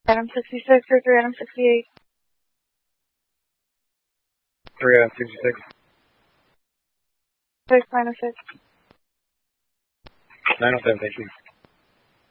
Item 66 or 3 item 68? 3 item 66. 6 minus 6. 907, thank you.